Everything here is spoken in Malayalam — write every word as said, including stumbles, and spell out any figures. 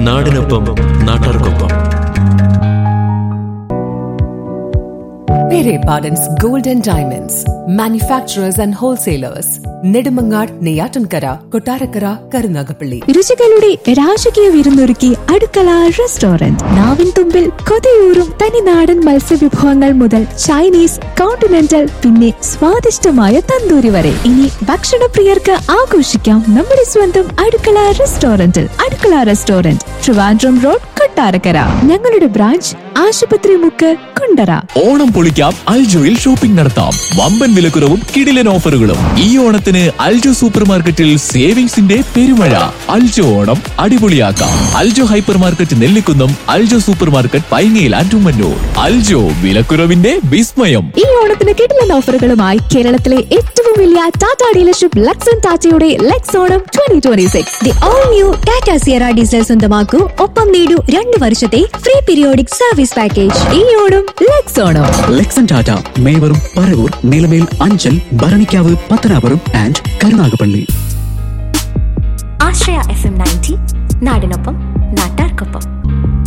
നാടിനൊപ്പം നാട്ടാർക്കൊപ്പം. Pere Pardon's Gold and Diamonds, manufacturers and wholesalers, Nedumangad, Neyyattinkara, Kottarakkara, Karunagappally. രുചികളുടെ രാജകീയ വിരുന്നൊരുക്കി അടുക്കള റെസ്റ്റോറന്റ്. നാവിൻ തുമ്പിൽ കൊതിയൂറും തനിനാടൻ മത്സ്യവിഭവങ്ങൾ മുതൽ ചൈനീസ്, കോണ്ടിനെന്റൽ, പിന്നെ സ്വാദിഷ്ടമായ തന്തൂരി വരെ. ഇനി ഭക്ഷണപ്രിയർക്ക് ആഘോഷിക്കാം നമ്മുടെ സ്വന്തം അടുക്കള റെസ്റ്റോറന്റിൽ. അടുക്കള റെസ്റ്റോറന്റ്, ട്രിവാൻഡ്രം റോഡ്, കൊട്ടാരക്കര. ഞങ്ങളുടെ ബ്രാഞ്ച് ആശുപത്രി മുക്ക്, കുണ്ടറ. ഓണം പൊളിക്കാം, അൽജോയിൽ ഷോപ്പിംഗ് നടത്താം. വമ്പൻ വിലക്കുറവും കിടിലൻ ഓഫറുകളും. ഈ ഓണത്തിന് അൽജോ സൂപ്പർ മാർക്കറ്റിൽ സേവിങ്സിന്റെ പെരുമഴ. Aljo Onam അടിപൊളിയാക്കാം. Aljo hyper market Nellikunnam, Aljo super market പൈങ്ങയിൽ ആൻഡുമന്നൂർ. Aljo, വിലക്കുറവിന്റെ വിസ്മയം. ഈ ഓണത്തിന് കിടിലൻ ഓഫറുകളുമായി കേരളത്തിലെ ഏറ്റവും വലിയ ടാറ്റ ഡീലർഷിപ്പ് ലക്സൺ ടാറ്റയുടെ Lex Onam twenty twenty six. The all new Tata Sierra diesel സ്വന്തമാക്കൂ. ഒപ്പം നേടൂ രണ്ട് വർഷത്തെ ഫ്രീ പീരിയോഡിക് സർവീസ് പാക്കേജ്. ഈ Onam Lex Onam. ലെക്സൺ Tata, മേവറും, Paravur, Nilamel, Anchal, Bharanikkavu, Pathanapuram and Karunagappally. Ashraya F M ninety, നാടിനൊപ്പം നാട്ടാർക്കൊപ്പം.